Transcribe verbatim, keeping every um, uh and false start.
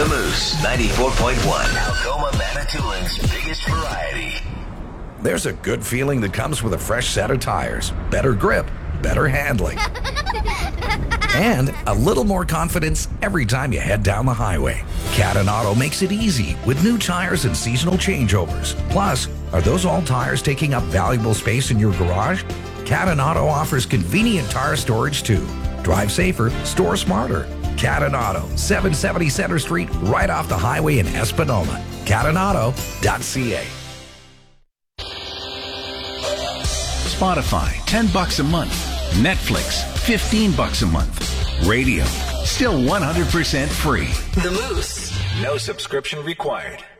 The Moose, ninety-four point one. Algoma Manitoulин's biggest variety. There's a good feeling that comes with a fresh set of tires, better grip, better handling, and a little more confidence every time you head down the highway. Cadden Auto makes it easy with new tires and seasonal changeovers. Plus, are those old tires taking up valuable space in your garage? Cadden Auto offers convenient tire storage too. Drive safer, store smarter. Cadden Auto, seven seventy Center Street, right off the highway in Espanola. cadden auto dot c a. Spotify, ten bucks a month. Netflix, fifteen bucks a month. Radio, still one hundred percent free. The Moose. No subscription required.